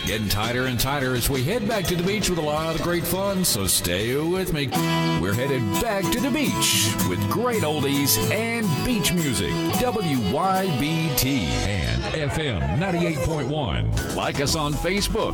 Getting tighter and tighter as we head back to the beach with a lot of great fun, so stay with me. We're headed back to the beach with great oldies and beach music. WYBT and FM 98.1. Like us on Facebook.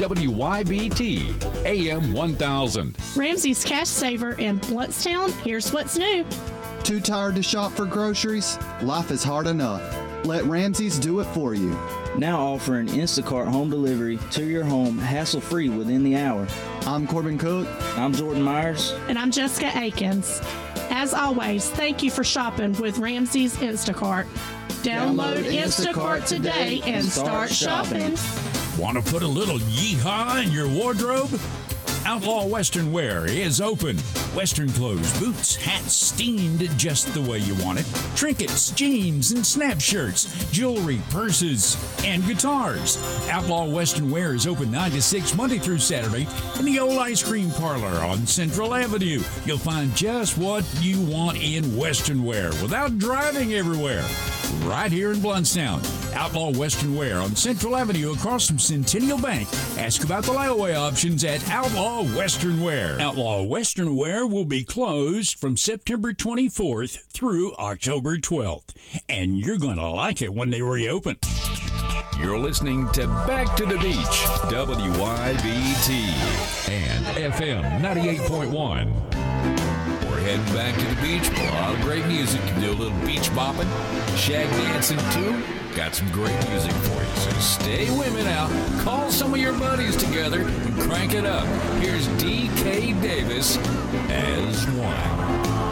WYBT AM 1000. Ramsey's Cash Saver in Bluntstown. Here's what's new. Too tired to shop for groceries? Life is hard enough. Let Ramsey's do it for you. Now offering Instacart home delivery to your home hassle-free within the hour. I'm Corbin Cook. I'm Jordan Myers. And I'm Jessica Akins. As always, thank you for shopping with Ramsey's Instacart. Download Instacart today and start shopping. Want to put a little yeehaw in your wardrobe? Outlaw Western Wear is open. Western clothes, boots, hats steamed just the way you want it. Trinkets, jeans, and snap shirts, jewelry, purses, and guitars. Outlaw Western Wear is open 9 to 6 Monday through Saturday in the old ice cream parlor on Central Avenue. You'll find just what you want in Western Wear without driving everywhere. Right here in Bluntstown. Outlaw Western Wear on Central Avenue across from Centennial Bank. Ask about the layaway options at Outlaw Western Wear. Outlaw Western Wear will be closed from September 24th through October 12th. And you're going to like it when they reopen. You're listening to Back to the Beach, WYBT and FM 98.1. We're heading back to the beach with a lot of great music. You can do a little beach bopping, shag dancing too. Got some great music for you, so stay with me now. Call some of your buddies together and crank it up. Here's D.K. Davis as one.